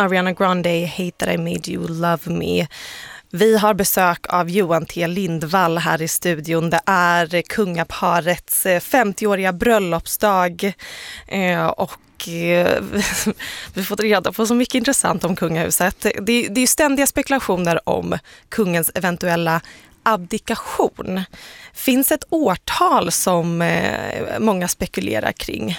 Ariana Grande, Hate That I Made You Love Me. Vi har besök av Johan T. Lindvall här i studion. Det är kungaparets 50-åriga bröllopsdag och vi får reda på så mycket intressant om kungahuset. Det är ständiga spekulationer om kungens eventuella abdikation. Finns ett årtal som många spekulerar kring?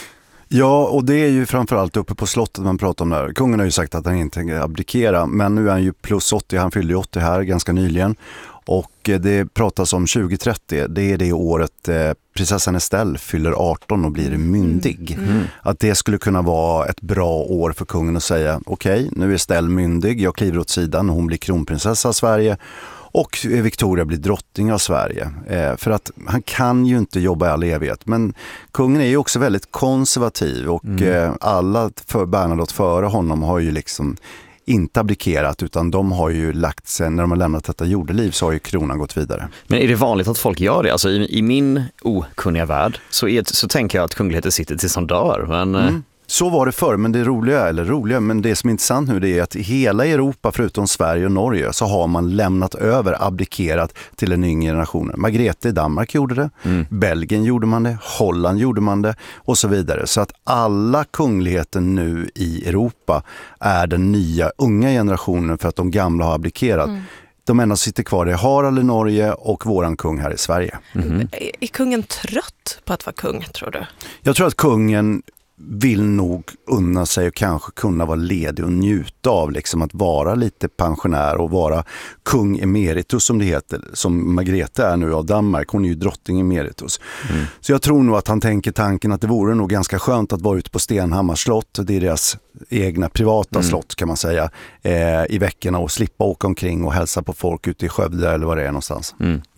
Ja, och det är ju framförallt uppe på slottet man pratar om där. Kungen har ju sagt att han inte tänker abdikera, men nu är han ju plus 80, han fyllde 80 här ganska nyligen. Och det pratas om 2030, det är det året prinsessan Estelle fyller 18 och blir myndig. Att det skulle kunna vara ett bra år för kungen att säga, okej, nu är Estelle myndig, jag kliver åt sidan, hon blir kronprinsessa av Sverige. Och Victoria blir drottning av Sverige. För att han kan ju inte jobba i all evighet. Men kungen är ju också väldigt konservativ. Och alla för Bernadotte före honom har ju liksom inte abdikerat. Utan de har ju lagt sig, när de har lämnat detta jordeliv så har ju kronan gått vidare. Men är det vanligt att folk gör det? Alltså i min okunniga värld så tänker jag att kungligheter sitter tills de dör. Men... Så var det förr, men det men det som är intressant nu det är att i hela Europa förutom Sverige och Norge så har man lämnat över, abdikerat till den yngre generationen. Margrethe i Danmark gjorde det, Belgien gjorde man det, Holland gjorde man det och så vidare. Så att alla kungligheter nu i Europa är den nya unga generationen för att de gamla har abdikerat. De enda som sitter kvar är Harald i Norge och våran kung här i Sverige. Är kungen trött på att vara kung, tror du? Jag tror att kungen vill nog unna sig och kanske kunna vara ledig och njuta av liksom att vara lite pensionär och vara kung emeritus som det heter, som Margrethe är nu av Danmark. Hon är ju drottning emeritus. Så jag tror nog att han tänker tanken att det vore nog ganska skönt att vara ute på Stenhammars slott, det är deras egna privata slott kan man säga, i veckorna och slippa åka omkring och hälsa på folk ute i Skövde eller vad det är någonstans.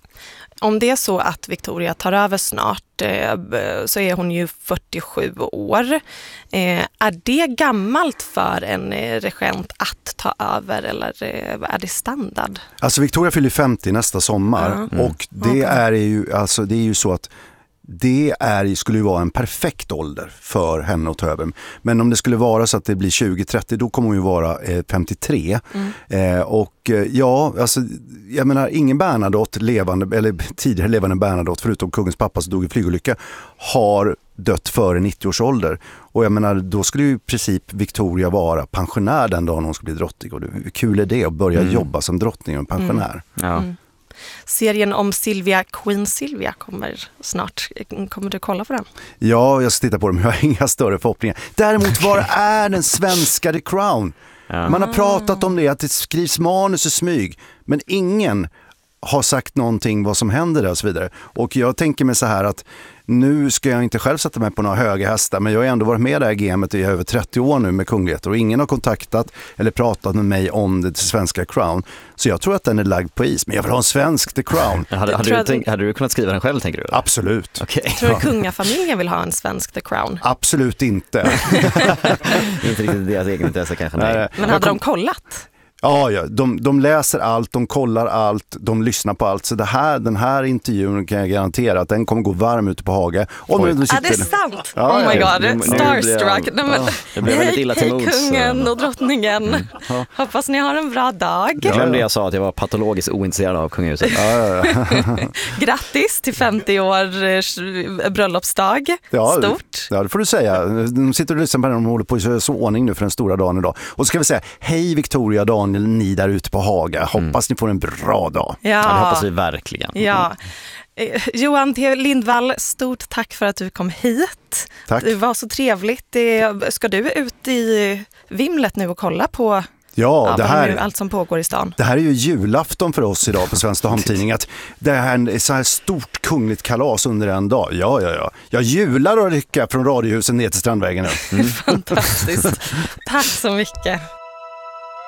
Om det är så att Victoria tar över snart så är hon ju 47 år. Är det gammalt för en regent att ta över eller är det standard? Alltså Victoria fyller 50 nästa sommar och det är ju så att skulle ju vara en perfekt ålder för henne att ta över. Men om det skulle vara så att det blir 20-30 då kommer hon ju vara 53. Jag menar ingen Bernadotte levande eller tidigare levande Bernadotte förutom kungens pappa som dog i flygolycka har dött före 90 års ålder. Och jag menar då skulle ju i princip Victoria vara pensionär den dagen hon skulle bli drottning. Och hur kul är det att börja jobba som drottning och pensionär? Serien om Queen Silvia kommer snart. Kommer du kolla på den? Ja, jag ska titta på den, men jag har inga större förhoppningar. Däremot, var är den svenska The Crown? Man har pratat om det, att det skrivs manus i smyg, men ingen har sagt någonting vad som händer där och så vidare. Och jag tänker mig så här att nu ska jag inte själv sätta mig på några höga hästar, men jag har ändå varit med i det här gamet i över 30 år nu med kungligheter och ingen har kontaktat eller pratat med mig om det svenska Crown. Så jag tror att den är lagd på is, men jag vill ha en svensk The Crown. Hade du kunnat skriva den själv, tänker du? Absolut. Okay. Tror du kungafamiljen vill ha en svensk The Crown? Absolut inte. Inte riktigt deras egen intresse kanske. Nej. Men hade de kollat? Ja, de läser allt, de kollar allt, de lyssnar på allt. Så den här intervjun kan jag garantera att den kommer gå varm ute på Haga. Är det sant? Ja, oh my god, starstruck. Det blev väldigt illa till mods. Hej kungen och drottningen. Hoppas ni har en bra dag. Jag glömde jag sa att jag var patologiskt ointresserad av kungahuset. Grattis till 50 års bröllopsdag. Stort. Ja, det får du säga. De sitter och lyssnar på den, de håller på i så ordning nu för den stora dagen idag. Och så ska vi säga, hej Victoria, Daniel, ni där ute på Haga. Hoppas ni får en bra dag. Ja, det hoppas vi verkligen. Ja. Johan T. Lindvall, stort tack för att du kom hit. Tack. Det var så trevligt. Ska du ut i vimlet nu och kolla på allt som pågår i stan? Det här är ju julafton för oss idag på Svenska Dahamtidning. Att det här är så här stort kungligt kalas under en dag. Ja. Jag jular och rycka från Radiohusen ner till Strandvägen. Fantastiskt. Tack så mycket.